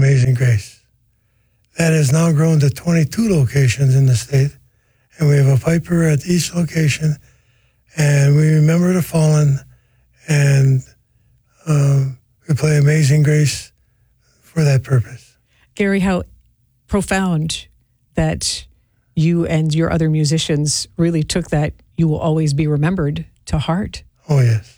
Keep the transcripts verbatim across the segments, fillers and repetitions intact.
Amazing Grace. That has now grown to twenty-two locations in the state, and we have a piper at each location, and we remember the fallen, and um, we play Amazing Grace for that purpose. Gary, how profound that you and your other musicians really took that "You Will Always Be Remembered" to heart. Oh, yes.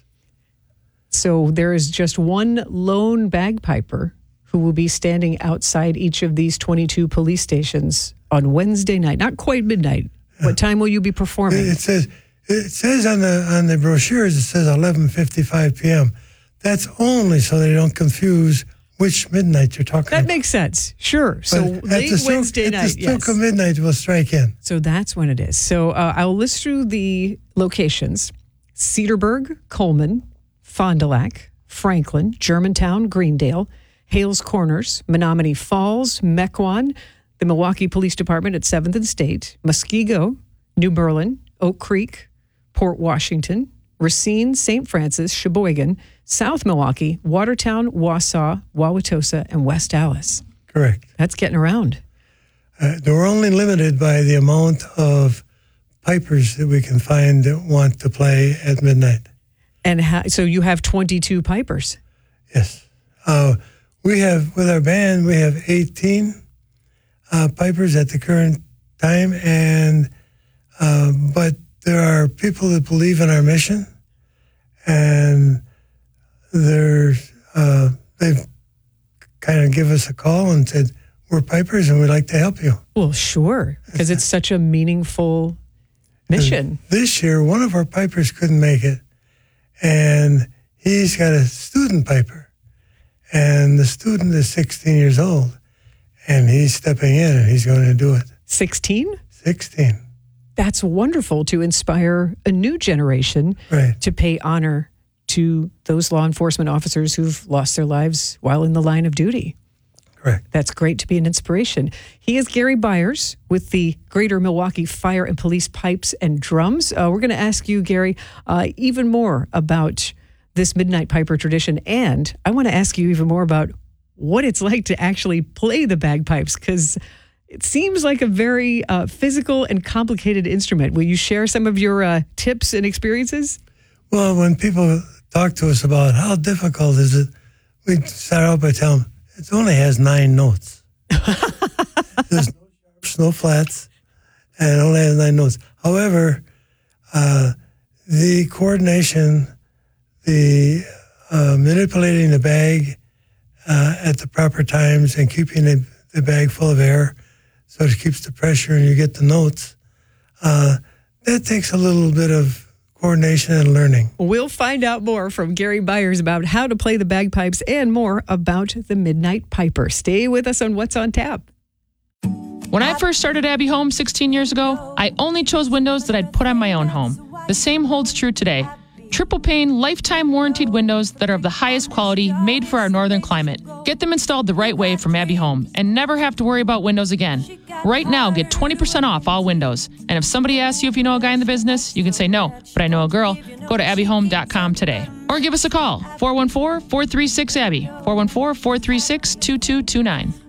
So there is just one lone bagpiper who will be standing outside each of these twenty-two police stations on Wednesday night, not quite midnight. Yeah. What time will you be performing? It says it says on the on the brochures, it says eleven fifty-five p.m. That's only so they don't confuse which midnight you're talking that about. That makes sense. Sure. But so late the Wednesday stroke, night. At the stroke yes. of midnight, we'll strike in. So that's when it is. So uh, I'll list through the locations: Cedarburg, Coleman, Fond du Lac, Franklin, Germantown, Greendale, Hales Corners, Menominee Falls, Mequon, the Milwaukee Police Department at seventh and State, Muskego, New Berlin, Oak Creek, Port Washington, Racine, Saint Francis, Sheboygan, South Milwaukee, Watertown, Wausau, Wauwatosa, and West Allis. Correct. That's getting around. Uh, we're only limited by the amount of pipers that we can find that want to play at midnight. And ha- so you have twenty-two pipers. Yes. Uh, we have, with our band, we have eighteen uh, pipers at the current time, and uh, but there are people that believe in our mission, and there's uh, they've kind of give us a call and said, we're pipers and we'd like to help you. Well, sure, because it's such a meaningful mission. And this year, one of our pipers couldn't make it, and he's got a student piper, and the student is sixteen years old, and he's stepping in and he's going to do it. sixteen? sixteen. That's wonderful to inspire a new generation right. to pay honor to those law enforcement officers who've lost their lives while in the line of duty. Correct. That's great to be an inspiration. He is Gary Byers with the Greater Milwaukee Fire and Police Pipes and Drums. Uh, we're going to ask you, Gary, uh, even more about this Midnight Piper tradition. And I want to ask you even more about what it's like to actually play the bagpipes, because it seems like a very uh, physical and complicated instrument. Will you share some of your uh, tips and experiences? Well, when people talk to us about how difficult is it, we start out by telling them it only has nine notes. There's no sharps, no flats, and it only has nine notes. However, uh, the coordination, the uh, manipulating the bag uh, at the proper times and keeping the, the bag full of air so it keeps the pressure and you get the notes, uh, that takes a little bit of coordination and learning. We'll find out more from Gary Byers about how to play the bagpipes and more about the Midnight Piper. Stay with us on What's on Tap. When I first started Abbey Home sixteen years ago, I only chose windows that I'd put on my own home. The same holds true today. Triple pane, lifetime warranted windows that are of the highest quality, made for our northern climate. Get them installed the right way from Abbey Home and never have to worry about windows again. Right now, get twenty percent off all windows. And if somebody asks you if you know a guy in the business, you can say no, but I know a girl. Go to abbey home dot com today. Or give us a call, four one four, four three six, A B B Y, four one four, four three six, two two two nine.